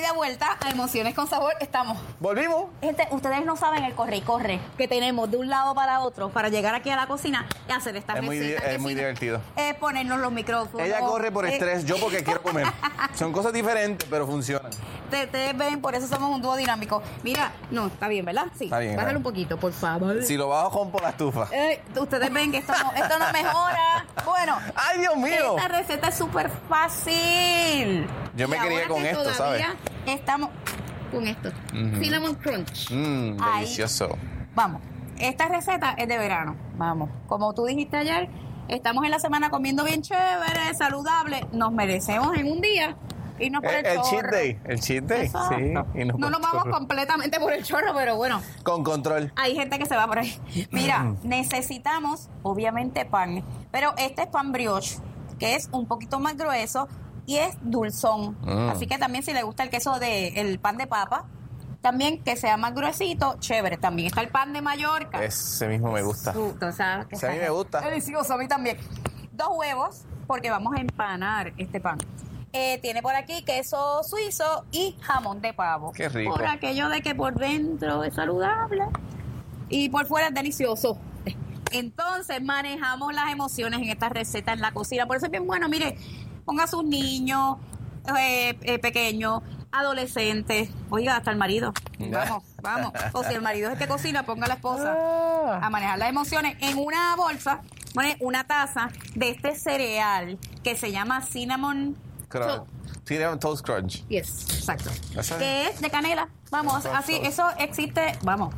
de vuelta a Emociones con Sabor estamos. ¿Volvimos? Gente, ustedes no saben el corre y corre que tenemos de un lado para otro para llegar aquí a la cocina y hacer estas recetas. Es muy divertido. Es ponernos los micrófonos. Ella corre por estrés, yo porque quiero comer. Son cosas diferentes, pero funcionan. Ustedes ven, por eso somos un dúo dinámico. Mira, no, está bien, ¿verdad? Sí. Está bien. Bájale un poquito, por favor. Si lo bajo, rompo la estufa. Ustedes ven que esto no mejora. Bueno. ¡Ay, Dios mío! Esta receta es súper fácil. Yo me crié con esto, ¿sabes? Estamos con esto. Cinnamon Crunch. Delicioso. Vamos. Esta receta es de verano. Vamos. Como tú dijiste ayer, estamos en la semana comiendo bien chévere, saludable. Nos merecemos en un día irnos por el chorro. El cheat day. Exacto. Sí. No nos vamos completamente por el chorro, pero bueno. Con control. Hay gente que se va por ahí. Mira, necesitamos, obviamente, pan. Pero este es pan brioche, que es un poquito más grueso y es dulzón. Así que también si le gusta el queso el pan de papa, también que sea más gruesito, chévere. También está el pan de Mallorca. Ese mismo me gusta. Ese a mí me gusta. Delicioso, a mí también. 2 huevos, porque vamos a empanar este pan. Tiene por aquí queso suizo y jamón de pavo. Qué rico. Por aquello de que por dentro es saludable y por fuera es delicioso. Entonces manejamos las emociones en esta receta en la cocina. Por eso es bien bueno, mire, ponga a sus niños pequeños, adolescentes, oiga, hasta el marido. Vamos. O si el marido es el que cocina, ponga a la esposa a manejar las emociones. En una bolsa, pone una taza de este cereal que se llama Cinnamon Toast Crunch. Yes, exacto. ¿Eso? Que es de canela. Vamos, así, eso existe, vamos,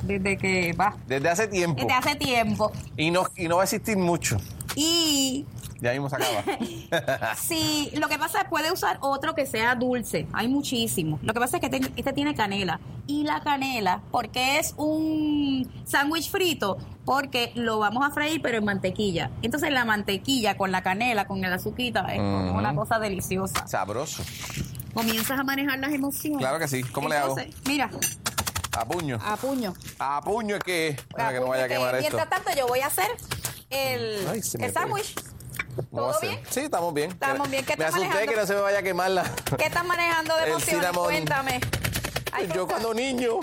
Desde hace tiempo. Desde hace tiempo. Y no va a existir mucho. Y Ya mismo se acaba. sí, lo que pasa es que puede usar otro que sea dulce. Hay muchísimos. Lo que pasa es que este tiene canela. Y la canela, porque es un sándwich frito, porque lo vamos a freír pero en mantequilla. Entonces la mantequilla con la canela, con el azuquita, es como una cosa deliciosa. Sabroso. Comienzas a manejar las emociones. Claro que sí. ¿Cómo le hago? Mira, A puño. a puño. A puño es que... Para que no vaya a quemar esto. Mientras tanto yo voy a hacer el sándwich. ¿Todo bien? Sí, estamos bien. Estamos bien. ¿Qué me estás asusté manejando? que no se me vaya a quemar la... ¿Qué estás manejando de El emociones? cinnamon. Cuéntame. Yo cuando niño.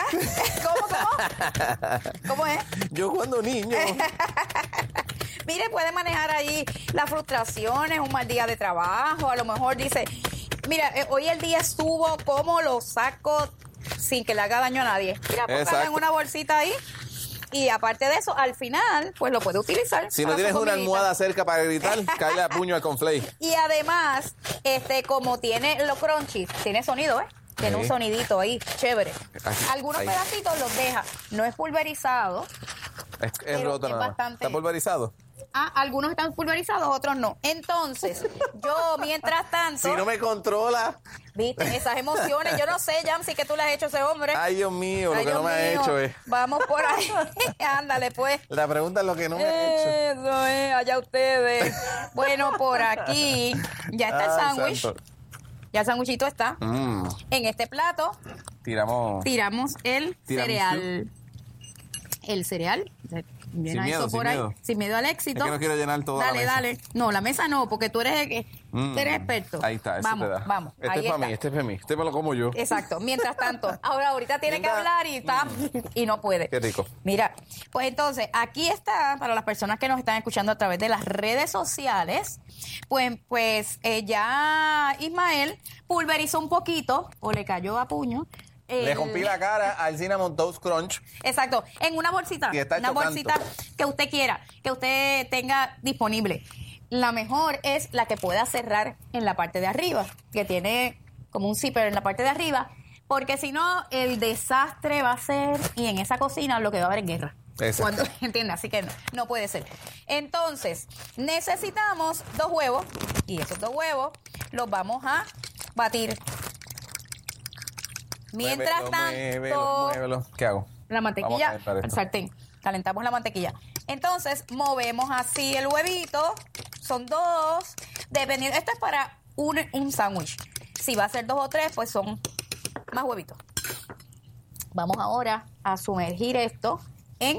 ¿Cómo es? Yo cuando niño. Mire, puede manejar ahí las frustraciones, un mal día de trabajo. A lo mejor dice, mira, hoy el día estuvo, ¿cómo lo saco sin que le haga daño a nadie? Mira, póngalo en una bolsita ahí. Y aparte de eso, al final, pues lo puede utilizar. Si no tienes una almohada cerca para gritar, cállale a puño al conflay. Y además, como tiene los crunchies, tiene sonido, ¿eh? Tiene un sonidito ahí, chévere. Algunos pedacitos los deja. No es pulverizado. Es roto nada más. ¿Está pulverizado? Algunos están pulverizados, otros no. Entonces, yo mientras tanto... Si no me controla. Viste, esas emociones. Yo no sé, Jamsi, que tú le has hecho a ese hombre. Ay, Dios mío, lo que no me ha hecho es... Vamos por ahí. Ándale, pues. La pregunta es lo que no me ha hecho. Eso es, allá ustedes. Bueno, por aquí ya está el sándwich. Ya el sándwichito está. En este plato tiramos el cereal. El cereal. Sin miedo, por ahí. Sin miedo al éxito. Es que no quiero llenar toda la mesa. Dale. No, la mesa no, porque tú eres experto. Ahí está, eso te da. Vamos. Este es para mí. Este me lo como yo. Exacto. Mientras tanto, ahorita tiene que hablar y no puede. Qué rico. Mira, pues entonces, aquí está, para las personas que nos están escuchando a través de las redes sociales, pues ya Ismael pulverizó un poquito, o le cayó a puño, le rompí la cara al Cinnamon Toast Crunch. Exacto, en una bolsita. Una bolsita que usted quiera, que usted tenga disponible. La mejor es la que pueda cerrar en la parte de arriba, que tiene como un zipper en la parte de arriba, porque si no, el desastre va a ser, y en esa cocina lo que va a haber es guerra. Exacto. ¿Entiendes? Así que no puede ser. Entonces, necesitamos 2 huevos, y esos 2 huevos los vamos a batir. Mientras tanto, muévelo. ¿Qué hago? La mantequilla al sartén. Calentamos la mantequilla. Entonces, movemos así el huevito. Son 2. Dependiendo, esto es para un sándwich. Si va a ser 2 o 3, pues son más huevitos. Vamos ahora a sumergir esto